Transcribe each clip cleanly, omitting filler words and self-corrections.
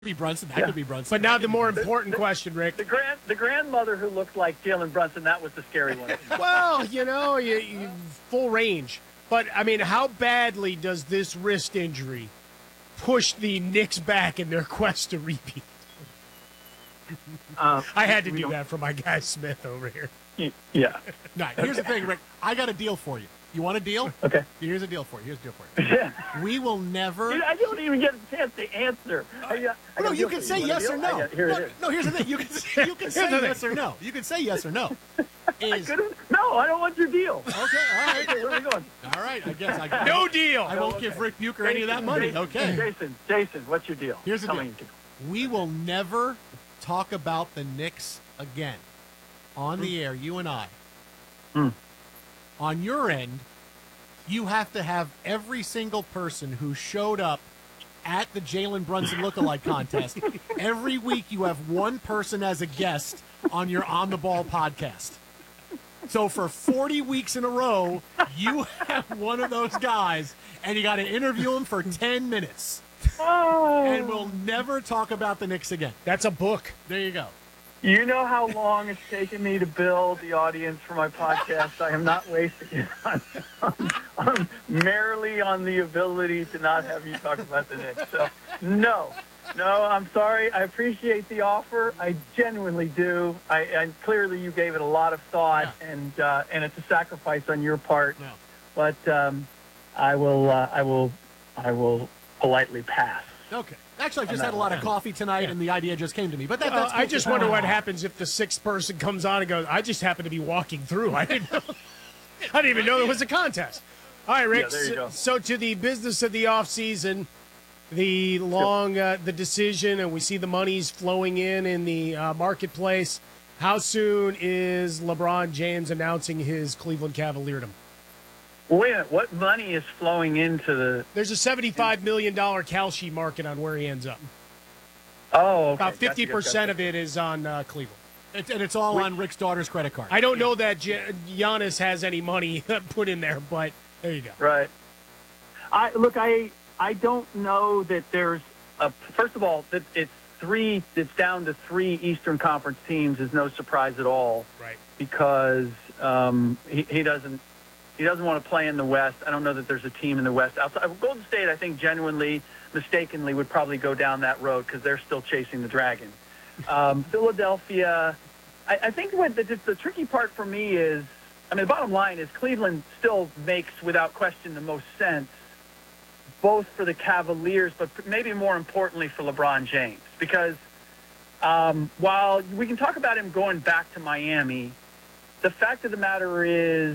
be Brunson. That could be Brunson. But now the more important question, Rick. The grandmother who looked like Jalen Brunson, that was the scary one. Well, you full range. But, I mean, how badly does this wrist injury push the Knicks back in their quest to repeat? I had to do that for my guy Smith over here. Yeah. No, here's the thing, Rick. I got a deal for you. You want a deal? Okay. Here's a deal for you. We will never. Dude, I don't even get a chance to answer. No, you can say yes or no. No, here's the thing. You can say yes or no. You can say yes or no. No, I don't want your deal. Okay, all right. Okay, where are we going? All right, I guess. No deal. I won't give Rick Bucher any of that money. Okay. Jason, what's your deal? Here's the deal. We will never talk about the Knicks again on the air, you and I. On your end, you have to have every single person who showed up at the Jalen Brunson lookalike contest. Every week you have one person as a guest on your On the Ball podcast. So for 40 weeks in a row, you have one of those guys, and you got to interview him for 10 minutes. And we'll never talk about the Knicks again. That's a book. There you go. You know how long it's taken me to build the audience for my podcast. I am not wasting it on merely on the ability to not have you talk about the Knicks. So, no, I'm sorry. I appreciate the offer. I genuinely do. And clearly you gave it a lot of thought, and it's a sacrifice on your part. Yeah. But I will politely pass. Okay. Actually, I just had a lot of coffee tonight, and the idea just came to me. But that's I just wonder what happens if the sixth person comes on and goes, I just happen to be walking through. I didn't even know there was a contest. All right, Rick. Yeah, there you go. So to the business of the offseason, the the decision, and we see the money's flowing in the marketplace. How soon is LeBron James announcing his Cleveland Cavalierdom? Wait a minute, what money is flowing into the... There's a $75 million Kalshi market on where he ends up. Oh, okay. About 50% of it is on Cleveland. And it's all on Rick's daughter's credit card. I don't know that Giannis has any money put in there, but there you go. Right. I don't know that there's first of all, that it's down to 3 Eastern Conference teams is no surprise at all. Right. Because he doesn't want to play in the West. I don't know that there's a team in the West. Outside Golden State, I think genuinely, mistakenly, would probably go down that road because they're still chasing the Dragon. Philadelphia, I think the tricky part for me is, the bottom line is Cleveland still makes, without question, the most sense, both for the Cavaliers, but maybe more importantly for LeBron James. Because while we can talk about him going back to Miami, the fact of the matter is,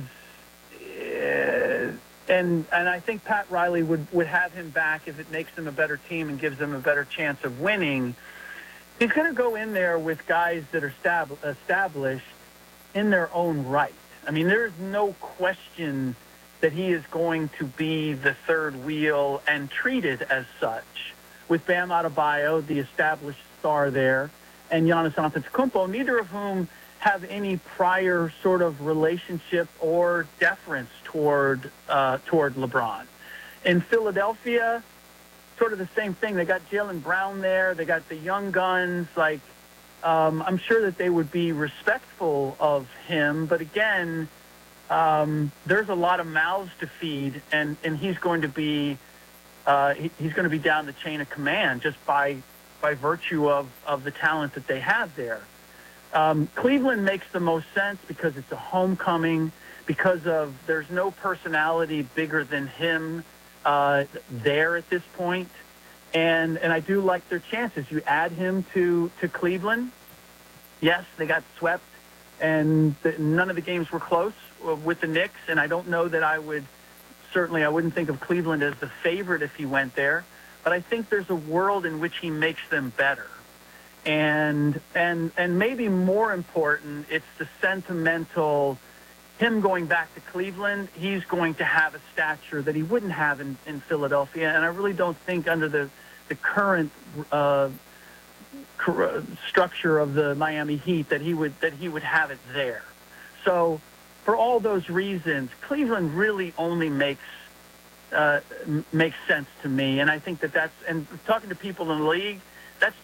and I think Pat Riley would have him back if it makes them a better team and gives them a better chance of winning. He's going to go in there with guys that are established in their own right. There's no question that he is going to be the third wheel and treated as such. With Bam Adebayo, the established star there, and Giannis Antetokounmpo, neither of whom have any prior sort of relationship or deference toward LeBron. In Philadelphia, sort of the same thing. They got Jaylen Brown there. They got the young guns. I'm sure that they would be respectful of him. But again, there's a lot of mouths to feed, and he's going to be he's going to be down the chain of command just by virtue of the talent that they have there. Cleveland makes the most sense because it's a homecoming, because there's no personality bigger than him there at this point. And I do like their chances. You add him to Cleveland. Yes, they got swept, and none of the games were close with the Knicks, and I don't know that I wouldn't think of Cleveland as the favorite if he went there, but I think there's a world in which he makes them better. And maybe more important, it's the sentimental, him going back to Cleveland, he's going to have a stature that he wouldn't have in Philadelphia. And I really don't think under the current structure of the Miami Heat that he would have it there. So for all those reasons, Cleveland really only makes sense to me. And I think and talking to people in the league,